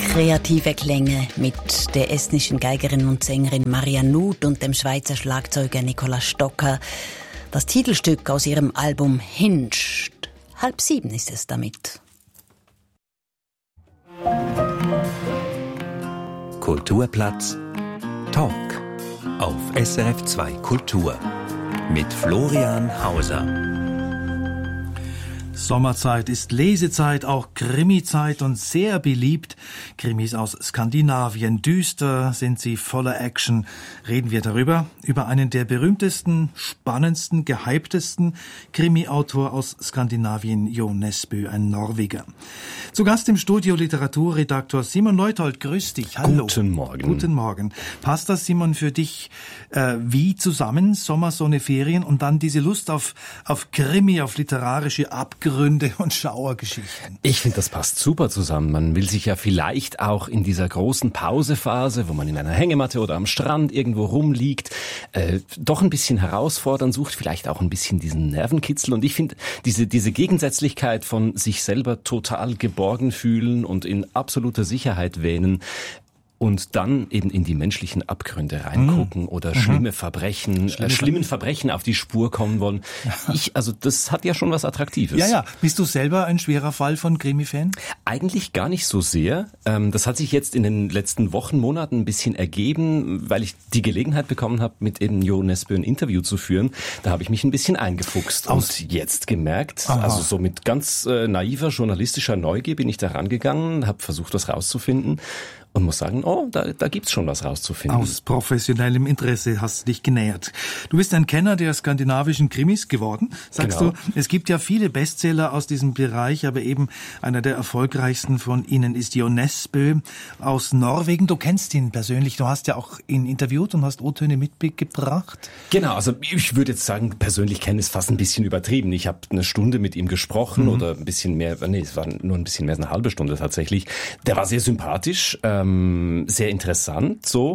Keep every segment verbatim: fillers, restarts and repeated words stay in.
Kreative Klänge mit der estnischen Geigerin und Sängerin Maria Nuth und dem Schweizer Schlagzeuger Nicola Stocker. Das Titelstück aus ihrem Album Hinged. Halb sieben ist es damit. Kulturplatz Talk auf S R F zwei Kultur mit Florian Hauser. Sommerzeit ist Lesezeit, auch Krimizeit und sehr beliebt. Krimis aus Skandinavien. Düster sind sie, voller Action. Reden wir darüber, über einen der berühmtesten, spannendsten, gehyptesten Krimi-Autor aus Skandinavien, Jo Nesbø, ein Norweger. Zu Gast im Studio Literaturredaktor Simon Leuthold. Grüß dich. Hallo. Guten Morgen. Guten Morgen. Passt das, Simon, für dich äh, wie zusammen? Sommer, Sonne, Ferien und dann diese Lust auf, auf Krimi, auf literarische Abgründe und Schauergeschichten. Ich finde, das passt super zusammen. Man will sich ja vielleicht auch in dieser großen Pausephase, wo man in einer Hängematte oder am Strand irgendwo rumliegt, äh, doch ein bisschen herausfordern sucht, vielleicht auch ein bisschen diesen Nervenkitzel. Und ich finde, diese, diese Gegensätzlichkeit von sich selber total geborgen fühlen und in absoluter Sicherheit wähnen, und dann eben in die menschlichen Abgründe reingucken mhm. oder schlimme Verbrechen, Schlimme äh, schlimmen Verbrechen auf die Spur kommen wollen. Ja. Ich, also das hat ja schon was Attraktives. Ja, ja. Bist du selber ein schwerer Fall von Krimi-Fan? Eigentlich gar nicht so sehr. Ähm, das hat sich jetzt in den letzten Wochen, Monaten ein bisschen ergeben, weil ich die Gelegenheit bekommen habe, mit eben Jo Nesbø ein Interview zu führen. Da habe ich mich ein bisschen eingefuchst Aus und jetzt gemerkt, Aha. also so mit ganz äh, naiver journalistischer Neugier bin ich da rangegangen, habe versucht, was rauszufinden. Und muss sagen, oh, da, da gibt's schon was rauszufinden. Aus professionellem Interesse hast du dich genähert. Du bist ein Kenner der skandinavischen Krimis geworden, sagst genau. du. Es gibt ja viele Bestseller aus diesem Bereich, aber eben einer der erfolgreichsten von ihnen ist Jo Nesbø aus Norwegen. Du kennst ihn persönlich, du hast ja auch ihn interviewt und hast O-Töne mitgebracht. Genau, also ich würde jetzt sagen, persönlich kennen ist fast ein bisschen übertrieben. Ich habe eine Stunde mit ihm gesprochen mhm. oder ein bisschen mehr, nee, es war nur ein bisschen mehr als eine halbe Stunde tatsächlich. Der war sehr sympathisch, Ähm, sehr interessant so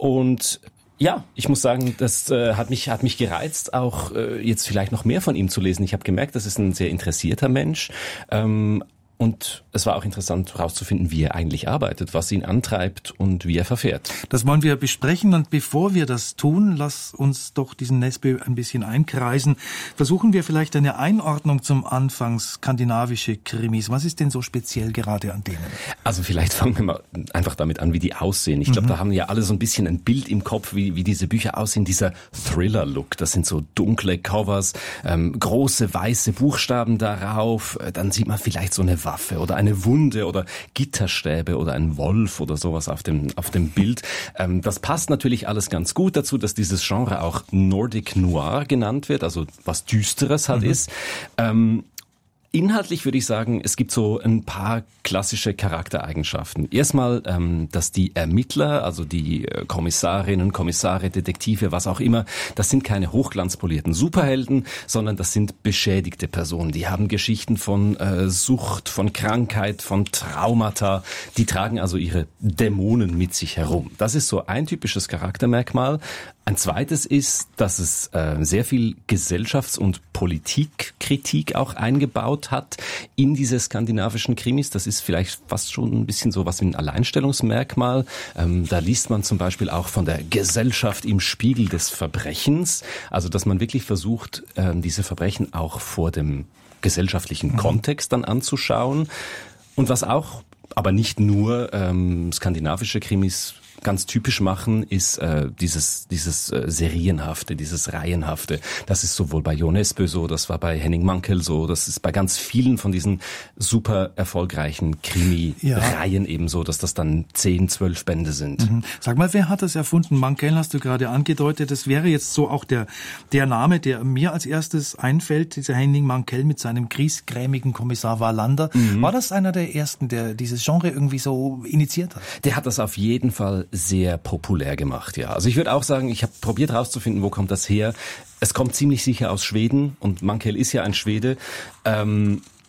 und ja, ich muss sagen, das äh, hat mich hat mich gereizt, auch äh, jetzt vielleicht noch mehr von ihm zu lesen. Ich habe gemerkt, das ist ein sehr interessierter Mensch. Ähm, Und es war auch interessant herauszufinden, wie er eigentlich arbeitet, was ihn antreibt und wie er verfährt. Das wollen wir besprechen und bevor wir das tun, lass uns doch diesen Nesbø ein bisschen einkreisen. Versuchen wir vielleicht eine Einordnung zum Anfang, skandinavische Krimis. Was ist denn so speziell gerade an denen? Also vielleicht fangen wir mal einfach damit an, wie die aussehen. Ich glaube, mhm. da haben ja alle so ein bisschen ein Bild im Kopf, wie, wie diese Bücher aussehen. Dieser Thriller-Look, das sind so dunkle Covers, ähm, große weiße Buchstaben darauf. Dann sieht man vielleicht so eine Waffe oder eine Wunde oder Gitterstäbe oder ein Wolf oder sowas auf dem auf dem Bild. Ähm, das passt natürlich alles ganz gut dazu, dass dieses Genre auch Nordic Noir genannt wird, also was Düsteres halt mhm. ist. Ähm, Inhaltlich würde ich sagen, es gibt so ein paar klassische Charaktereigenschaften. Erstmal, ähm, dass die Ermittler, also die äh, Kommissarinnen, Kommissare, Detektive, was auch immer, das sind keine hochglanzpolierten Superhelden, sondern das sind beschädigte Personen. Die haben Geschichten von äh, Sucht, von Krankheit, von Traumata. Die tragen also ihre Dämonen mit sich herum. Das ist so ein typisches Charaktermerkmal. Ein zweites ist, dass es äh, sehr viel Gesellschafts- und Politikkritik auch eingebaut hat in diese skandinavischen Krimis. Das ist vielleicht fast schon ein bisschen so was wie ein Alleinstellungsmerkmal. Ähm, da liest man zum Beispiel auch von der Gesellschaft im Spiegel des Verbrechens. Also dass man wirklich versucht, ähm, diese Verbrechen auch vor dem gesellschaftlichen mhm. Kontext dann anzuschauen. Und was auch, aber nicht nur ähm, skandinavische Krimis ganz typisch machen, ist äh, dieses dieses äh, Serienhafte, dieses Reihenhafte. Das ist sowohl bei Jo Nesbø so, das war bei Henning Mankell so, das ist bei ganz vielen von diesen super erfolgreichen Krimi-Reihen ja. eben so, dass das dann zehn, zwölf Bände sind. Mhm. Sag mal, wer hat das erfunden? Mankell hast du gerade angedeutet. Das wäre jetzt so auch der der Name, der mir als erstes einfällt, dieser Henning Mankell mit seinem griesgrämigen Kommissar Wallander. Mhm. War das einer der ersten, der dieses Genre irgendwie so initiiert hat? Der hat das auf jeden Fall sehr populär gemacht, ja. Also ich würde auch sagen, ich habe probiert herauszufinden, wo kommt das her. Es kommt ziemlich sicher aus Schweden und Mankell ist ja ein Schwede. Ähm,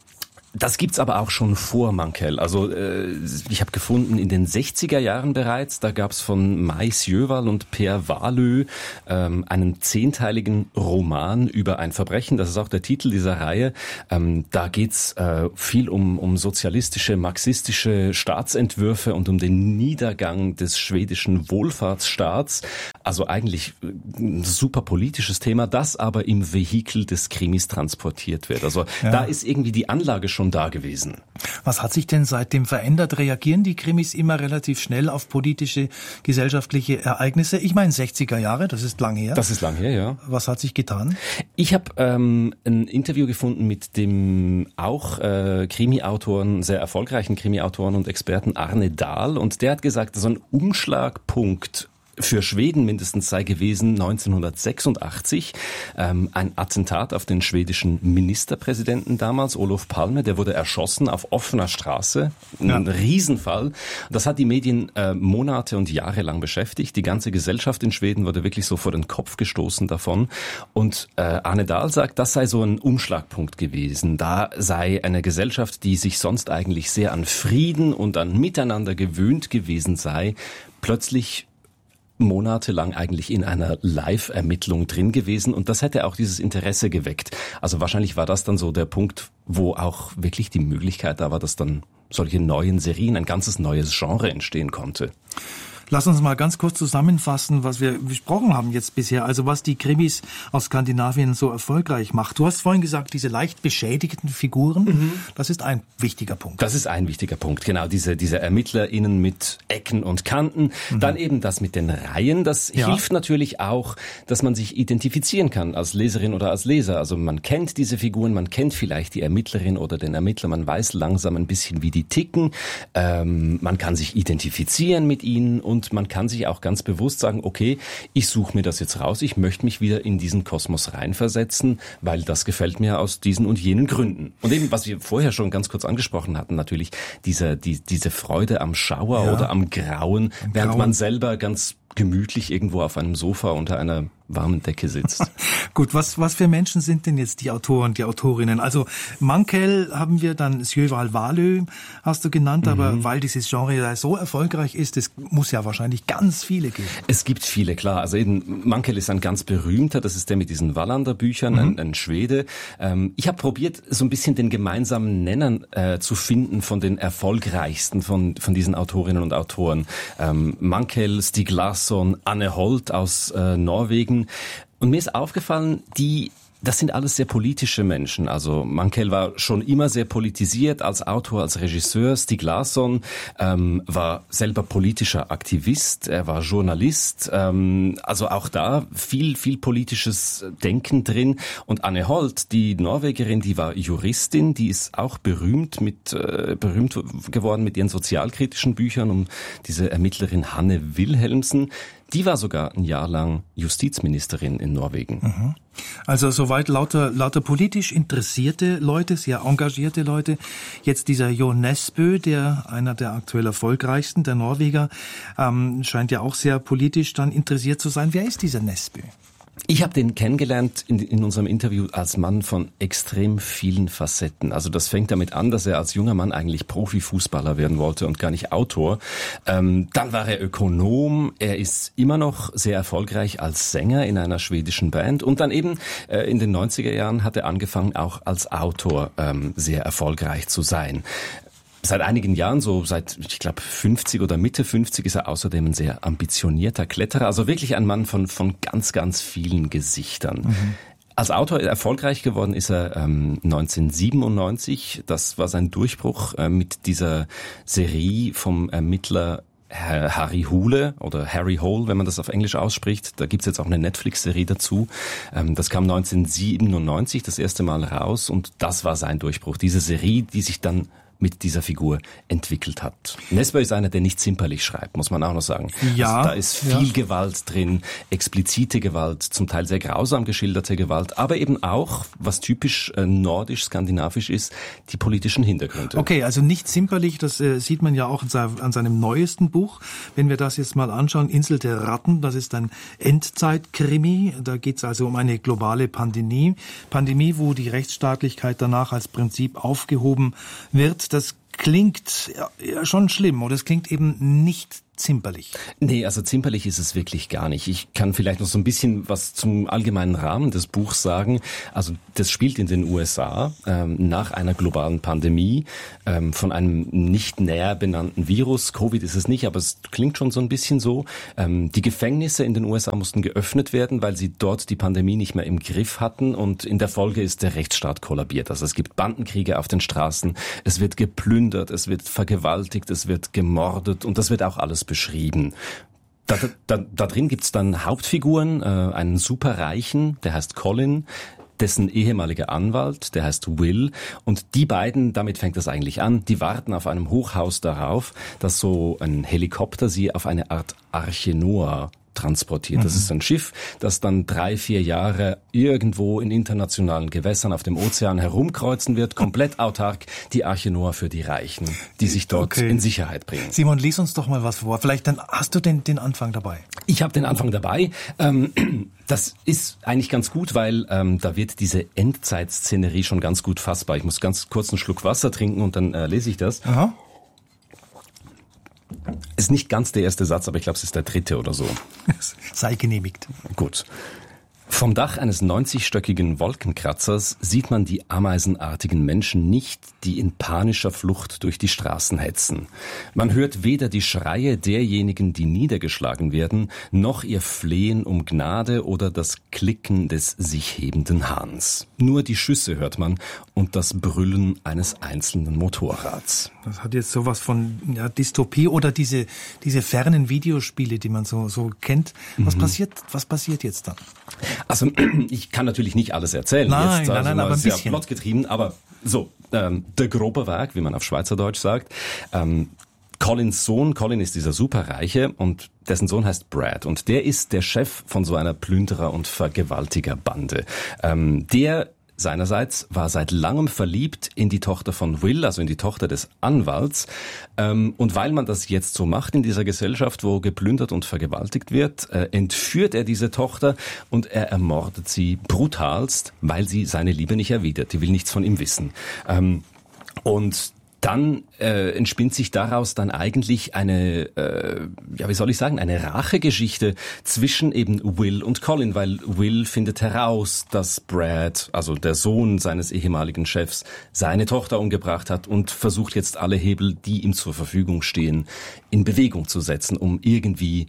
Das gibt's aber auch schon vor Mankell. Also äh, ich habe gefunden, in den sechziger Jahren bereits, da gab's von Mais Jöwall und Per Wahlöö ähm, einen zehnteiligen Roman über ein Verbrechen. Das ist auch der Titel dieser Reihe. Ähm, da geht's äh, viel um, um sozialistische, marxistische Staatsentwürfe und um den Niedergang des schwedischen Wohlfahrtsstaats. Also eigentlich ein super politisches Thema, das aber im Vehikel des Krimis transportiert wird. Also ja. Da ist irgendwie die Anlage schon schon da gewesen. Was hat sich denn seitdem verändert? Reagieren die Krimis immer relativ schnell auf politische, gesellschaftliche Ereignisse? Ich meine sechziger Jahre, das ist lang her. Das ist lang her, ja. Was hat sich getan? Ich habe ähm, ein Interview gefunden mit dem auch äh, Krimi-Autoren, sehr erfolgreichen Krimi-Autoren und Experten Arne Dahl, und der hat gesagt, so ein Umschlagpunkt für Schweden mindestens sei gewesen neunzehnhundertsechsundachtzig, ähm, ein Attentat auf den schwedischen Ministerpräsidenten damals, Olof Palme, der wurde erschossen auf offener Straße, ein ja. Riesenfall. Das hat die Medien äh, Monate und Jahre lang beschäftigt. Die ganze Gesellschaft in Schweden wurde wirklich so vor den Kopf gestoßen davon. Und äh, Arne Dahl sagt, das sei so ein Umschlagpunkt gewesen. Da sei eine Gesellschaft, die sich sonst eigentlich sehr an Frieden und an Miteinander gewöhnt gewesen sei, plötzlich monatelang eigentlich in einer Live-Ermittlung drin gewesen, und das hätte auch dieses Interesse geweckt. Also wahrscheinlich war das dann so der Punkt, wo auch wirklich die Möglichkeit da war, dass dann solche neuen Serien, ein ganzes neues Genre entstehen konnte. Lass uns mal ganz kurz zusammenfassen, was wir besprochen haben jetzt bisher, also was die Krimis aus Skandinavien so erfolgreich macht. Du hast vorhin gesagt, diese leicht beschädigten Figuren, mhm. das ist ein wichtiger Punkt. Das ist ein wichtiger Punkt, genau, diese diese ErmittlerInnen mit Ecken und Kanten. Mhm. Dann eben das mit den Reihen, das ja. hilft natürlich auch, dass man sich identifizieren kann als Leserin oder als Leser. Also man kennt diese Figuren, man kennt vielleicht die Ermittlerin oder den Ermittler, man weiß langsam ein bisschen, wie die ticken, ähm, man kann sich identifizieren mit ihnen, und Und man kann sich auch ganz bewusst sagen, okay, ich suche mir das jetzt raus, ich möchte mich wieder in diesen Kosmos reinversetzen, weil das gefällt mir aus diesen und jenen Gründen. Und eben, was wir vorher schon ganz kurz angesprochen hatten, natürlich diese, die, diese Freude am Schauer ja. oder am Grauen, am während Grauen. man selber ganz gemütlich irgendwo auf einem Sofa unter einer warmen Decke sitzt. Gut, was was für Menschen sind denn jetzt die Autoren, die Autorinnen? Also Mankell haben wir, dann Jöwall Wahlöö hast du genannt, mhm. aber weil dieses Genre so erfolgreich ist, es muss ja wahrscheinlich ganz viele geben. Es gibt viele, klar. Also eben Mankell ist ein ganz berühmter, das ist der mit diesen Wallander-Büchern, mhm. ein, ein Schwede. Ähm, ich habe probiert, so ein bisschen den gemeinsamen Nennern äh, zu finden von den erfolgreichsten von von diesen Autorinnen und Autoren. Ähm, Mankell, Stieg Larsson, Anne Holt aus äh, Norwegen. Und mir ist aufgefallen, die, das sind alles sehr politische Menschen. Also Mankell war schon immer sehr politisiert als Autor, als Regisseur. Stieg Larsson ähm, war selber politischer Aktivist, er war Journalist. Ähm, also auch da viel, viel politisches Denken drin. Und Anne Holt, die Norwegerin, die war Juristin, die ist auch berühmt mit äh, berühmt geworden mit ihren sozialkritischen Büchern, um diese Ermittlerin Hanne Wilhelmsen. Die war sogar ein Jahr lang Justizministerin in Norwegen. Mhm. Also soweit lauter lauter politisch interessierte Leute, sehr engagierte Leute. Jetzt dieser Jo Nesbø, der einer der aktuell erfolgreichsten, der Norweger, ähm, scheint ja auch sehr politisch dann interessiert zu sein. Wer ist dieser Nesbø? Ich habe den kennengelernt in, in unserem Interview als Mann von extrem vielen Facetten. Also das fängt damit an, dass er als junger Mann eigentlich Profifußballer werden wollte und gar nicht Autor. Ähm, dann war er Ökonom. Er ist immer noch sehr erfolgreich als Sänger in einer schwedischen Band. Und dann eben äh, in den neunziger Jahren hat er angefangen, auch als Autor ähm, sehr erfolgreich zu sein. Seit einigen Jahren, so seit, ich glaube, fünfzig oder Mitte fünfzig, ist er außerdem ein sehr ambitionierter Kletterer. Also wirklich ein Mann von von ganz, ganz vielen Gesichtern. Mhm. Als Autor erfolgreich geworden ist er ähm, neunzehnhundertsiebenundneunzig. Das war sein Durchbruch äh, mit dieser Serie vom Ermittler Harry Hole oder Harry Hole, wenn man das auf Englisch ausspricht. Da gibt's jetzt auch eine Netflix-Serie dazu. Ähm, das kam neunzehnhundertsiebenundneunzig das erste Mal raus, und das war sein Durchbruch. Diese Serie, die sich dann mit dieser Figur entwickelt hat. Nesbø ist einer, der nicht zimperlich schreibt, muss man auch noch sagen. Ja, also da ist viel ja. Gewalt drin, explizite Gewalt, zum Teil sehr grausam geschilderte Gewalt, aber eben auch, was typisch äh, nordisch-skandinavisch ist, die politischen Hintergründe. Okay, also nicht zimperlich, das äh, sieht man ja auch an seinem neuesten Buch. Wenn wir das jetzt mal anschauen, Insel der Ratten, das ist ein Endzeitkrimi. Da geht es also um eine globale Pandemie, Pandemie, wo die Rechtsstaatlichkeit danach als Prinzip aufgehoben wird. Das klingt ja schon schlimm oder es klingt eben nicht zimperlich. Nee, also zimperlich ist es wirklich gar nicht. Ich kann vielleicht noch so ein bisschen was zum allgemeinen Rahmen des Buchs sagen. Also das spielt in den U S A ähm, nach einer globalen Pandemie ähm, von einem nicht näher benannten Virus. Covid ist es nicht, aber es klingt schon so ein bisschen so. Ähm, die Gefängnisse in den U S A mussten geöffnet werden, weil sie dort die Pandemie nicht mehr im Griff hatten und in der Folge ist der Rechtsstaat kollabiert. Also es gibt Bandenkriege auf den Straßen, es wird geplündert, es wird vergewaltigt, es wird gemordet und das wird auch alles beschrieben. Da, da, da drin gibt's dann Hauptfiguren, äh, einen Superreichen, der heißt Colin, dessen ehemaliger Anwalt, der heißt Will, und die beiden, damit fängt das eigentlich an, die warten auf einem Hochhaus darauf, dass so ein Helikopter sie auf eine Art Arche Noah transportiert. Das ist ein Schiff, das dann drei, vier Jahre irgendwo in internationalen Gewässern auf dem Ozean herumkreuzen wird, komplett autark, die Arche Noah für die Reichen, die sich dort okay. in Sicherheit bringen. Simon, lies uns doch mal was vor. Vielleicht dann hast du den, den Anfang dabei. Ich habe den Anfang dabei. Ähm, das ist eigentlich ganz gut, weil ähm, da wird diese Endzeitszenerie schon ganz gut fassbar. Ich muss ganz kurz einen Schluck Wasser trinken und dann äh, lese ich das. Aha. Ist nicht ganz der erste Satz, aber ich glaube, es ist der dritte oder so. Sei genehmigt. Gut. Vom Dach eines neunzigstöckigen Wolkenkratzers sieht man die ameisenartigen Menschen nicht, die in panischer Flucht durch die Straßen hetzen. Man hört weder die Schreie derjenigen, die niedergeschlagen werden, noch ihr Flehen um Gnade oder das Klicken des sich hebenden Hahns. Nur die Schüsse hört man und das Brüllen eines einzelnen Motorrads. Das hat jetzt sowas von ja, Dystopie oder diese diese fernen Videospiele, die man so so kennt. Was mhm. passiert? Was passiert jetzt dann? Also ich kann natürlich nicht alles erzählen. Nein, jetzt, nein, also nein, aber ein ist bisschen. Ja plotgetrieben, aber so, ähm, der grobe Werk, wie man auf Schweizerdeutsch sagt. Ähm, Colins Sohn, Colin ist dieser Superreiche und dessen Sohn heißt Brad und der ist der Chef von so einer Plünderer- und Vergewaltigerbande. Ähm, der seinerseits war seit langem verliebt in die Tochter von Will, also in die Tochter des Anwalts. Ähm, und weil man das jetzt so macht in dieser Gesellschaft, wo geplündert und vergewaltigt wird, äh, entführt er diese Tochter und er ermordet sie brutalst, weil sie seine Liebe nicht erwidert. Die will nichts von ihm wissen. Ähm, und dann äh, entspinnt sich daraus dann eigentlich eine, äh, ja wie soll ich sagen, eine Rachegeschichte zwischen eben Will und Colin, weil Will findet heraus, dass Brad, also der Sohn seines ehemaligen Chefs, seine Tochter umgebracht hat und versucht jetzt alle Hebel, die ihm zur Verfügung stehen, in Bewegung zu setzen, um irgendwie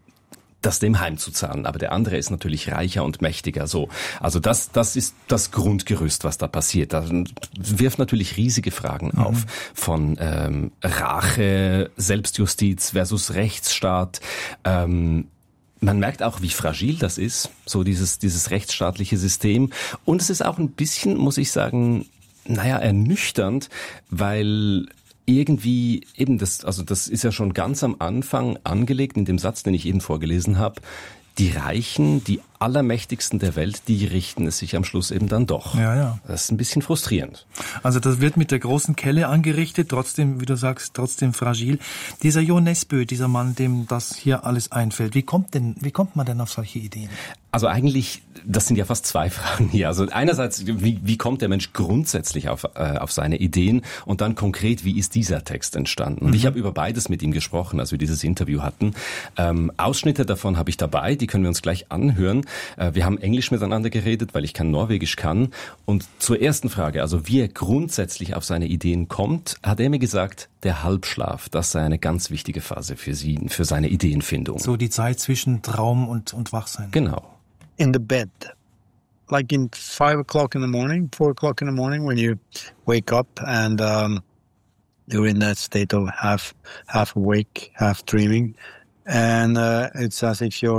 das dem heimzuzahlen. Aber der andere ist natürlich reicher und mächtiger. So, also das, das ist das Grundgerüst, was da passiert. Das wirft natürlich riesige Fragen mhm. auf von ähm, Rache, Selbstjustiz versus Rechtsstaat. Ähm, Man merkt auch, wie fragil das ist, so dieses dieses rechtsstaatliche System. Und es ist auch ein bisschen, muss ich sagen, naja, ernüchternd, weil irgendwie eben das, also das ist ja schon ganz am Anfang angelegt in dem Satz, den ich eben vorgelesen habe. Die Reichen, die Allermächtigsten der Welt, die richten es sich am Schluss eben dann doch. Ja, ja. Das ist ein bisschen frustrierend. Also das wird mit der großen Kelle angerichtet, trotzdem, wie du sagst, trotzdem fragil. Dieser Jo Nesbø, dieser Mann, dem das hier alles einfällt, wie kommt denn, wie kommt man denn auf solche Ideen? Also eigentlich, das sind ja fast zwei Fragen hier. Also einerseits, wie, wie kommt der Mensch grundsätzlich auf, äh, auf seine Ideen und dann konkret, wie ist dieser Text entstanden? Und mhm. ich habe über beides mit ihm gesprochen, als wir dieses Interview hatten. Ähm, Ausschnitte davon habe ich dabei, die können wir uns gleich anhören. Äh, wir haben Englisch miteinander geredet, weil ich kein Norwegisch kann. Und zur ersten Frage, also wie er grundsätzlich auf seine Ideen kommt, hat er mir gesagt, der Halbschlaf, das sei eine ganz wichtige Phase für sie, für seine Ideenfindung. So die Zeit zwischen Traum und, und Wachsein. Genau. In the bed, like in five o'clock in the morning, four o'clock in the morning, when you wake up and um, you're in that state of half, half awake, half dreaming, and uh, it's as if your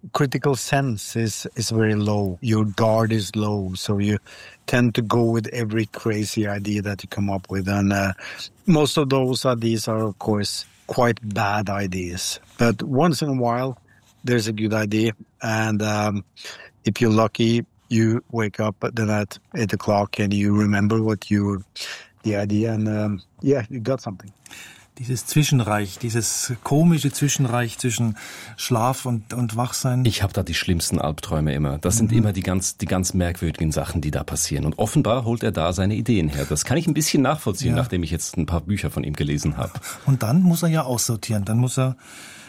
critical sense is, is very low. Your guard is low, so you tend to go with every crazy idea that you come up with. And uh, most of those ideas are, of course, quite bad ideas. But once in a while, there's a good idea. And um, if you're lucky, you wake up then at eight o'clock and you remember what you, the idea, and um, yeah, you got something. Dieses Zwischenreich, dieses komische Zwischenreich zwischen Schlaf und, und Wachsein. Ich habe da die schlimmsten Albträume immer. Das sind mhm. immer die ganz, die ganz merkwürdigen Sachen, die da passieren. Und offenbar holt er da seine Ideen her. Das kann ich ein bisschen nachvollziehen, ja. nachdem ich jetzt ein paar Bücher von ihm gelesen habe. Und dann muss er ja aussortieren. Dann muss er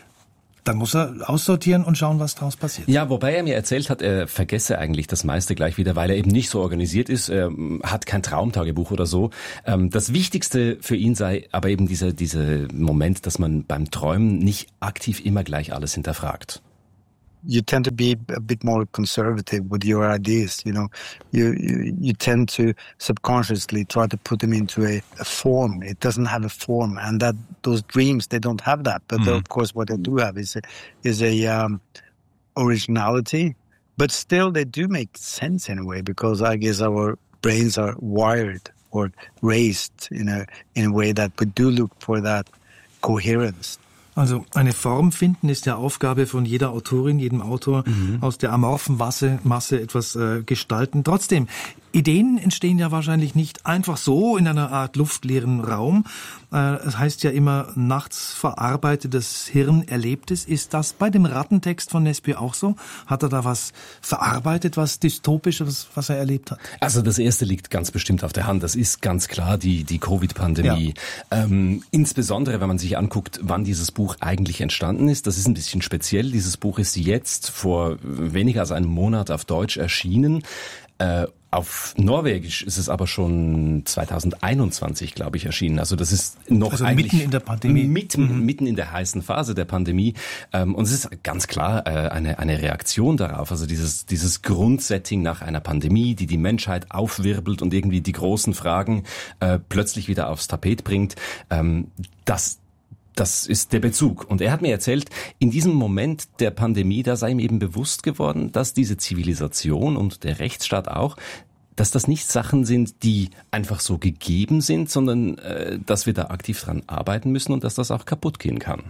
Dann muss er aussortieren und schauen, was daraus passiert. Ja, wobei er mir erzählt hat, er vergesse eigentlich das meiste gleich wieder, weil er eben nicht so organisiert ist, er hat kein Traumtagebuch oder so. Das Wichtigste für ihn sei aber eben dieser, dieser Moment, dass man beim Träumen nicht aktiv immer gleich alles hinterfragt. You tend to be a bit more conservative with your ideas, you know. You, you, you tend to subconsciously try to put them into a, a form. It doesn't have a form, and that those dreams, they don't have that. But mm. of course, what they do have is a, is a um, originality. But still, they do make sense in a way, because I guess our brains are wired or raised in a in a way that we do look for that coherence. Also eine Form finden ist ja Aufgabe von jeder Autorin, jedem Autor, mhm. aus der amorphen Masse, Masse etwas äh, gestalten. Trotzdem, Ideen entstehen ja wahrscheinlich nicht einfach so in einer Art luftleeren Raum. Äh, es heißt ja immer, nachts verarbeitetes Hirn Erlebtes. Ist das bei dem Rattentext von Nesbø auch so? Hat er da was verarbeitet, was Dystopisches, was er erlebt hat? Also das erste liegt ganz bestimmt auf der Hand. Das ist ganz klar die, die Covid-Pandemie. Ja. Ähm, insbesondere, wenn man sich anguckt, wann dieses Buch eigentlich entstanden ist. Das ist ein bisschen speziell. Dieses Buch ist jetzt vor weniger als einem Monat auf Deutsch erschienen. Äh, auf Norwegisch ist es aber schon zwanzig einundzwanzig, glaube ich, erschienen. Also das ist noch also eigentlich mitten in der Pandemie, mitten, mhm. mitten in der heißen Phase der Pandemie. Ähm, und es ist ganz klar äh, eine eine Reaktion darauf. Also dieses dieses Grundsetting nach einer Pandemie, die die Menschheit aufwirbelt und irgendwie die großen Fragen äh, plötzlich wieder aufs Tapet bringt. Ähm, das Das ist der Bezug. Und er hat mir erzählt, in diesem Moment der Pandemie, da sei ihm eben bewusst geworden, dass diese Zivilisation und der Rechtsstaat auch, dass das nicht Sachen sind, die einfach so gegeben sind, sondern äh, dass wir da aktiv dran arbeiten müssen und dass das auch kaputt gehen kann.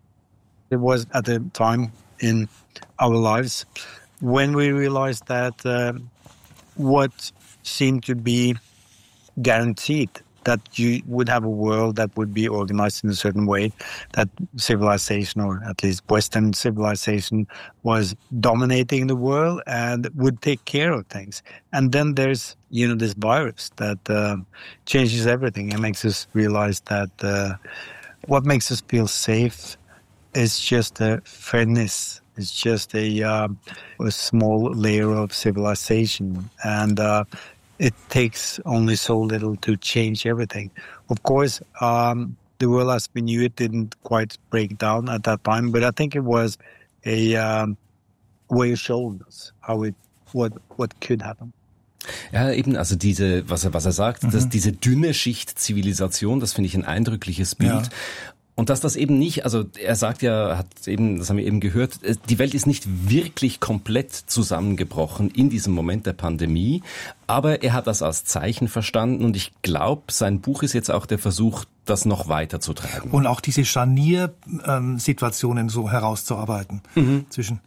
There was at a time in our lives when we realized that uh, what seemed to be guaranteed, that you would have a world that would be organized in a certain way, that civilization, or at least Western civilization, was dominating the world and would take care of things. And then there's, you know, this virus that uh, changes everything and makes us realize that uh, what makes us feel safe is just a fairness. It's just a, uh, a small layer of civilization. And uh, it takes only so little to change everything. Of course, um, the world as we knew it didn't quite break down at that time, but I think it was a um, way of showing us how it, what, what could happen. Ja, eben, also diese, was er, was er sagt, mhm. dass diese dünne Schicht Zivilisation, das finde ich ein eindrückliches Bild. Ja. Und dass das eben nicht, also er sagt ja, hat eben, das haben wir eben gehört, die Welt ist nicht wirklich komplett zusammengebrochen in diesem Moment der Pandemie, aber er hat das als Zeichen verstanden und ich glaube, sein Buch ist jetzt auch der Versuch, das noch weiter zu treiben. Und auch diese Scharnier-Situationen so herauszuarbeiten. Mhm. Zwischen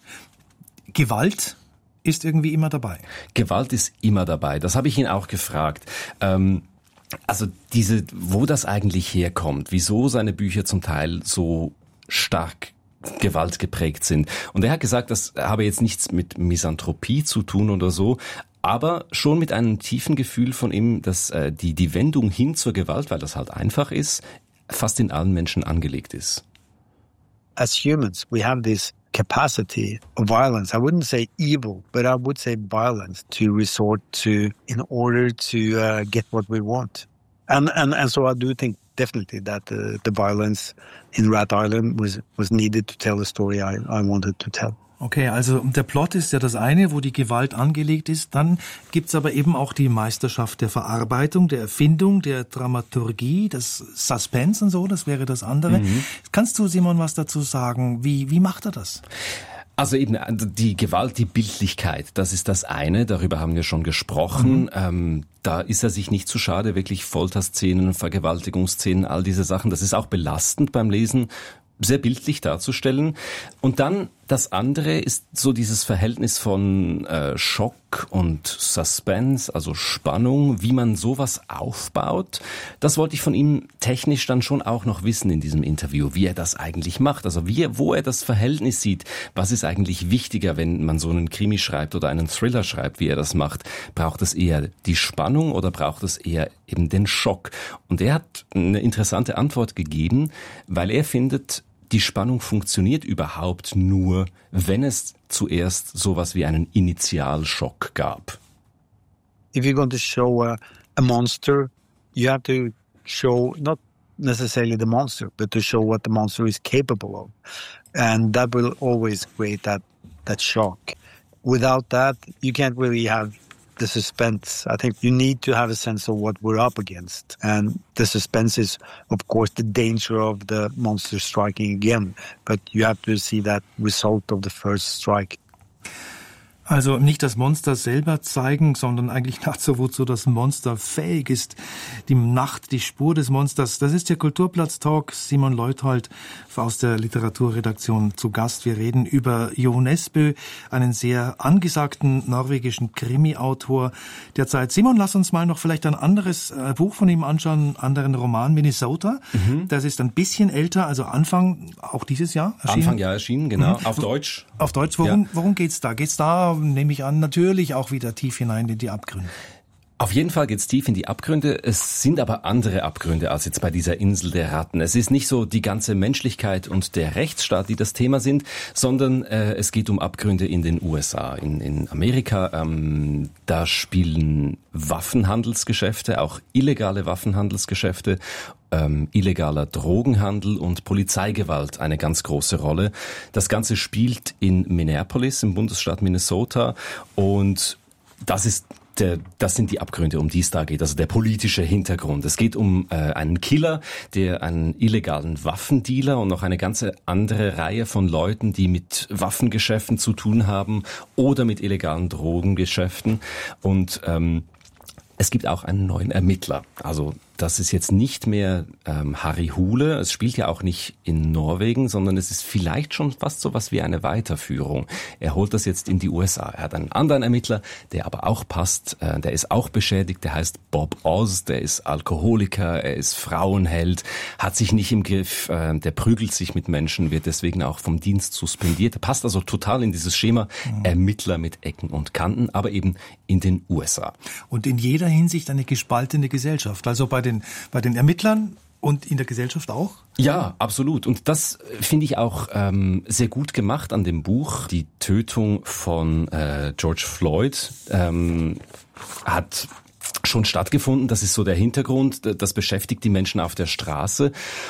Gewalt ist irgendwie immer dabei. Gewalt ist immer dabei, das habe ich ihn auch gefragt. Ähm, Also diese, wo das eigentlich herkommt, wieso seine Bücher zum Teil so stark gewaltgeprägt sind. Und er hat gesagt, das habe jetzt nichts mit Misanthropie zu tun oder so, aber schon mit einem tiefen Gefühl von ihm, dass äh, die, die Wendung hin zur Gewalt, weil das halt einfach ist, fast in allen Menschen angelegt ist. As humans, we have this capacity of violence. I wouldn't say evil, but I would say violence to resort to in order to uh, get what we want. And, and and so I do think definitely that uh, the violence in Rat Island was was needed to tell the story I, I wanted to tell. Okay, also der Plot ist ja das eine, wo die Gewalt angelegt ist. Dann gibt's aber eben auch die Meisterschaft der Verarbeitung, der Erfindung, der Dramaturgie, das Suspense und so, das wäre das andere. Mhm. Kannst du, Simon, was dazu sagen? Wie, wie macht er das? Also eben die Gewalt, die Bildlichkeit, das ist das eine, darüber haben wir schon gesprochen. Mhm. Ähm, da ist er sich nicht zu schade, wirklich Folterszenen, Vergewaltigungsszenen, all diese Sachen. Das ist auch belastend beim Lesen, sehr bildlich darzustellen. Und dann das andere ist so dieses Verhältnis von äh, Schock und Suspense, also Spannung, wie man sowas aufbaut. Das wollte ich von ihm technisch dann schon auch noch wissen in diesem Interview, wie er das eigentlich macht. Also wie, wo er das Verhältnis sieht. Was ist eigentlich wichtiger, wenn man so einen Krimi schreibt oder einen Thriller schreibt, wie er das macht? Braucht es eher die Spannung oder braucht es eher eben den Schock? Und er hat eine interessante Antwort gegeben, weil er findet, die Spannung funktioniert überhaupt nur, wenn es zuerst sowas wie einen Initialschock gab. If you're going to show a, a monster, you have to show not necessarily the monster, but to show what the monster is capable of. And that will always create that, that shock. Without that, you can't really have the suspense. I think you need to have a sense of what we're up against. And the suspense is, of course, the danger of the monster striking again. But you have to see that result of the first strike. Also nicht das Monster selber zeigen, sondern eigentlich dazu, wozu das Monster fähig ist. Die Nacht, die Spur des Monsters. Das ist der Kulturplatz-Talk. Simon Leuthold aus der Literaturredaktion zu Gast. Wir reden über Jo Nesbø, einen sehr angesagten norwegischen Krimi-Autor der Zeit. Simon, lass uns mal noch vielleicht ein anderes äh, Buch von ihm anschauen, einen anderen Roman, Minnesota. Mhm. Das ist ein bisschen älter, also Anfang, auch dieses Jahr erschienen. Anfang Jahr erschienen, genau. Mhm. Auf Deutsch. Auf Deutsch. Worum, ja. worum geht's da? Geht's da, nehme ich an, natürlich auch wieder tief hinein in die Abgründe? Auf jeden Fall geht's tief in die Abgründe. Es sind aber andere Abgründe als jetzt bei dieser Insel der Ratten. Es ist nicht so die ganze Menschlichkeit und der Rechtsstaat, die das Thema sind, sondern äh, es geht um Abgründe in den U S A, in, in Amerika. Ähm, da spielen Waffenhandelsgeschäfte, auch illegale Waffenhandelsgeschäfte, ähm, illegaler Drogenhandel und Polizeigewalt eine ganz große Rolle. Das Ganze spielt in Minneapolis, im Bundesstaat Minnesota, und das ist Der, das sind die Abgründe, um die es da geht, also der politische Hintergrund. Es geht um äh, einen Killer, der einen illegalen Waffendealer und noch eine ganze andere Reihe von Leuten, die mit Waffengeschäften zu tun haben oder mit illegalen Drogengeschäften. Und ähm, es gibt auch einen neuen Ermittler. Also das ist jetzt nicht mehr ähm, Harry Hole. Es spielt ja auch nicht in Norwegen, sondern es ist vielleicht schon fast so was wie eine Weiterführung. Er holt das jetzt in die U S A. Er hat einen anderen Ermittler, der aber auch passt. Äh, der ist auch beschädigt. Der heißt Bob Oz. Der ist Alkoholiker. Er ist Frauenheld. Hat sich nicht im Griff. Äh, der prügelt sich mit Menschen, wird deswegen auch vom Dienst suspendiert. Er passt also total in dieses Schema. Mhm. Ermittler mit Ecken und Kanten, aber eben in den U S A. Und in jeder Hinsicht eine gespaltene Gesellschaft. Also bei den, bei den Ermittlern und in der Gesellschaft auch? Ja, absolut. Und das finde ich auch ähm, sehr gut gemacht an dem Buch. Die Tötung von äh, George Floyd ähm, hat schon stattgefunden. Das ist so der Hintergrund. Das beschäftigt die Menschen auf der Straße.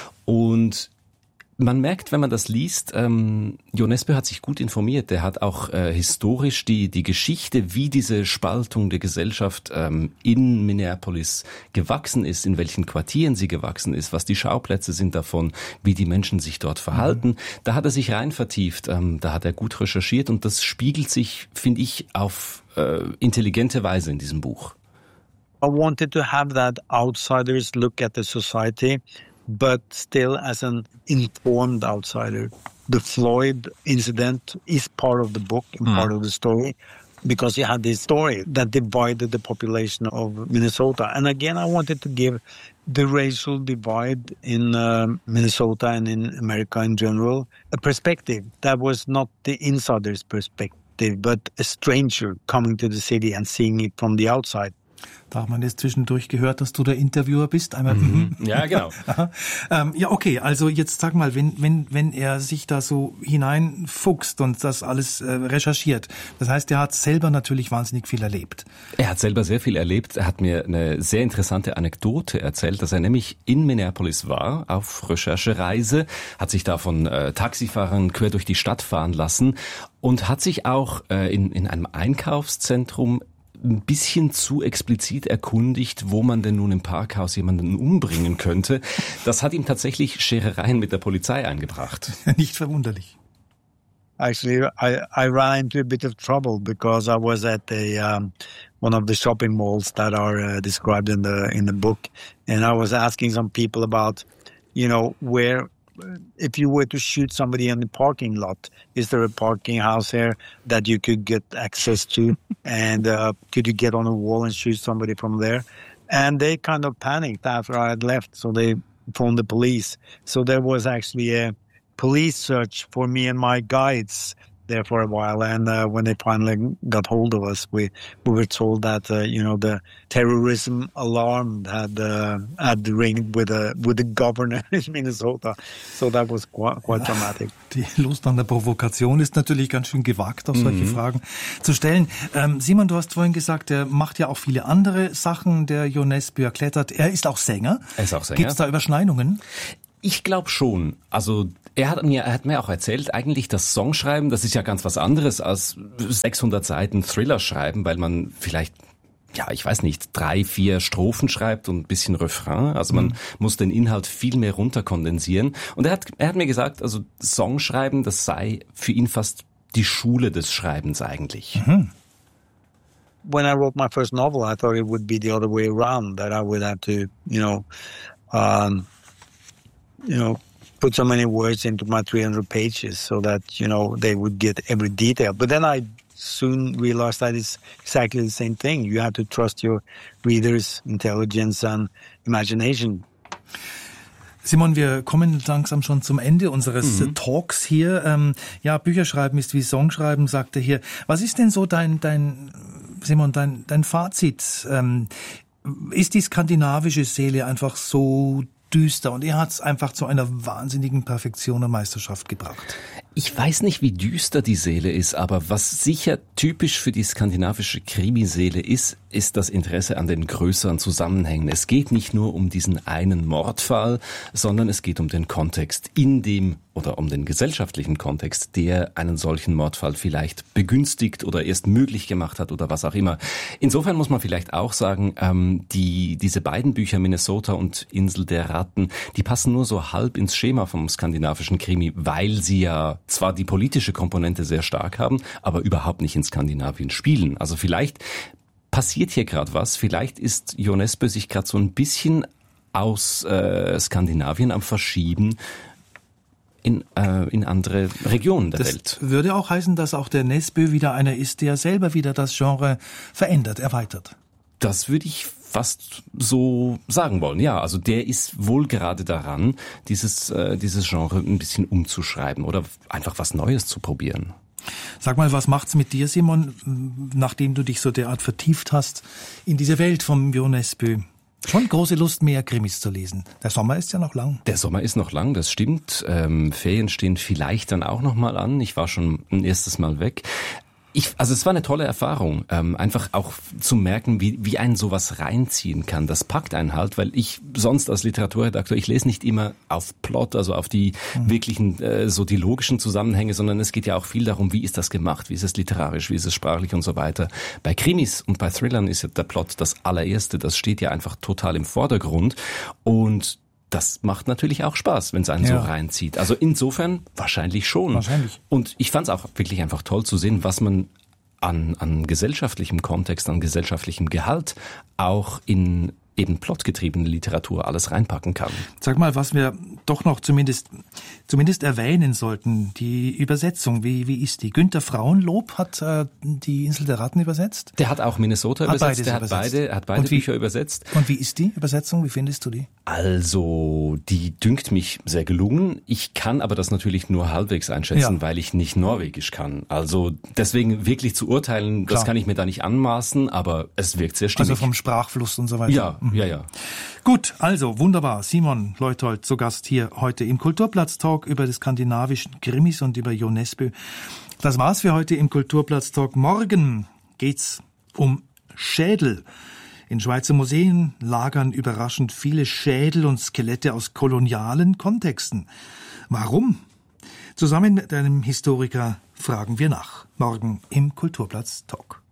Und man merkt, wenn man das liest, ähm, Jo Nesbø hat sich gut informiert. Der hat auch äh, historisch die die Geschichte, wie diese Spaltung der Gesellschaft ähm, in Minneapolis gewachsen ist, in welchen Quartieren sie gewachsen ist, was die Schauplätze sind davon, wie die Menschen sich dort verhalten. Mhm. Da hat er sich rein vertieft, ähm, da hat er gut recherchiert und das spiegelt sich, finde ich, auf äh, intelligente Weise in diesem Buch. I wanted to have that outsider's look at the society, but still as an informed outsider. The Floyd incident is part of the book and mm. part of the story because you had this story that divided the population of Minnesota. And again, I wanted to give the racial divide in uh, Minnesota and in America in general a perspective that was not the insider's perspective, but a stranger coming to the city and seeing it from the outside. Da hat man jetzt zwischendurch gehört, dass du der Interviewer bist. Einmal mhm. Ja, genau. ähm, ja, okay, also jetzt sag mal, wenn wenn wenn er sich da so hineinfuchst und das alles äh, recherchiert, das heißt, er hat selber natürlich wahnsinnig viel erlebt. Er hat selber sehr viel erlebt. Er hat mir eine sehr interessante Anekdote erzählt, dass er nämlich in Minneapolis war, auf Recherchereise, hat sich da von äh, Taxifahrern quer durch die Stadt fahren lassen und hat sich auch äh, in in einem Einkaufszentrum ein bisschen zu explizit erkundigt, wo man denn nun im Parkhaus jemanden umbringen könnte. Das hat ihm tatsächlich Scherereien mit der Polizei eingebracht. Nicht verwunderlich. actually, I, I ran into a bit of trouble because I was at a um, one of the shopping malls that are uh, described in the in the book, and I was asking some people about, you know, where, if you were to shoot somebody in the parking lot, is there a parking house here that you could get access to, and uh, could you get on a wall and shoot somebody from there? And they kind of panicked after I had left, so they phoned the police. So there was actually a police search for me and my guides there for a while, and uh, when they finally got hold of us, we we were told that uh, you know the terrorism alarm had uh, had ringed with a with the governor in Minnesota, so that was quite, quite dramatic. Die Lust an der Provokation ist natürlich ganz schön gewagt, auf solche mhm. Fragen zu stellen. Ähm, Simon, du hast vorhin gesagt, er macht ja auch viele andere Sachen. Der Jo Nesbø erklettert. Er ist auch Sänger. Er ist auch Sänger. Gibt es da Überschneidungen? Ich glaube schon. Also er hat mir, er hat mir auch erzählt, eigentlich das Songschreiben, das ist ja ganz was anderes als sechshundert Seiten Thriller schreiben, weil man vielleicht, ja, ich weiß nicht, drei, vier Strophen schreibt und ein bisschen Refrain. Also man mhm. muss den Inhalt viel mehr runterkondensieren. Und er hat, er hat mir gesagt, also Songschreiben, das sei für ihn fast die Schule des Schreibens eigentlich. Mhm. When I wrote my first novel, I thought it would be the other way around, that I would have to, you know, um, you know, put so many words into my three hundred pages so that, you know, they would get every detail. But then I soon realized that it's exactly the same thing. You have to trust your readers' intelligence and imagination. Simon, wir kommen langsam schon zum Ende unseres mhm. Talks hier. Ähm, ja, Bücherschreiben ist wie Songschreiben, sagt er hier. Was ist denn so dein, dein Simon, dein, dein Fazit? Ähm, ist die skandinavische Seele einfach so düster und er hat es einfach zu einer wahnsinnigen Perfektion und Meisterschaft gebracht? Ich weiß nicht, wie düster die Seele ist, aber was sicher typisch für die skandinavische Krimiseele ist, ist das Interesse an den größeren Zusammenhängen. Es geht nicht nur um diesen einen Mordfall, sondern es geht um den Kontext, in dem oder um den gesellschaftlichen Kontext, der einen solchen Mordfall vielleicht begünstigt oder erst möglich gemacht hat oder was auch immer. Insofern muss man vielleicht auch sagen, ähm, die diese beiden Bücher, Minnesota und Insel der Ratten, die passen nur so halb ins Schema vom skandinavischen Krimi, weil sie ja zwar die politische Komponente sehr stark haben, aber überhaupt nicht in Skandinavien spielen. Also vielleicht passiert hier gerade was, vielleicht ist Jo Nesbø sich gerade so ein bisschen aus äh, Skandinavien am Verschieben in, äh, in andere Regionen der das Welt. Das würde auch heißen, dass auch der Nesbø wieder einer ist, der selber wieder das Genre verändert, erweitert. Das würde ich fast so sagen wollen. Ja, also der ist wohl gerade daran, dieses, äh, dieses Genre ein bisschen umzuschreiben oder einfach was Neues zu probieren. Sag mal, was macht's mit dir, Simon, nachdem du dich so derart vertieft hast in diese Welt vom Jo Nesbø? Schon große Lust, mehr Krimis zu lesen. Der Sommer ist ja noch lang. Der Sommer ist noch lang, das stimmt. Ähm, Ferien stehen vielleicht dann auch noch mal an. Ich war schon ein erstes Mal weg. Ich, also es war eine tolle Erfahrung, ähm, einfach auch zu merken, wie, wie einen sowas reinziehen kann. Das packt einen halt, weil ich sonst als Literaturredakteur, ich lese nicht immer auf Plot, also auf die mhm. wirklichen, äh, so die logischen Zusammenhänge, sondern es geht ja auch viel darum, wie ist das gemacht, wie ist es literarisch, wie ist es sprachlich und so weiter. Bei Krimis und bei Thrillern ist ja der Plot das allererste, das steht ja einfach total im Vordergrund und das macht natürlich auch Spaß, wenn es einen ja. so reinzieht. Also insofern wahrscheinlich schon. Wahrscheinlich. Und ich fand es auch wirklich einfach toll zu sehen, was man an, an gesellschaftlichem Kontext, an gesellschaftlichem Gehalt auch in eben plotgetriebene Literatur alles reinpacken kann. Sag mal, was wir doch noch zumindest zumindest erwähnen sollten, die Übersetzung, wie wie ist die? Günter Frauenlob hat äh, die Insel der Ratten übersetzt? Der hat auch Minnesota hat übersetzt, der hat übersetzt. beide, er hat beide wie, Bücher übersetzt. Und wie ist die Übersetzung? Wie findest du die? Also, die dünkt mich sehr gelungen. Ich kann aber das natürlich nur halbwegs einschätzen, ja. weil ich nicht Norwegisch kann. Also deswegen wirklich zu urteilen, Klar. das kann ich mir da nicht anmaßen, aber es wirkt sehr stimmig. Also vom Sprachfluss und so weiter. Ja, mhm. ja, ja. Gut, also wunderbar. Simon Leuthold zu Gast hier heute im Kulturplatz-Talk über die skandinavischen Krimis und über Jo Nesbø. Das war's für heute im Kulturplatz-Talk. Morgen geht's um Schädel. In Schweizer Museen lagern überraschend viele Schädel und Skelette aus kolonialen Kontexten. Warum? Zusammen mit einem Historiker fragen wir nach. Morgen im Kulturplatz-Talk.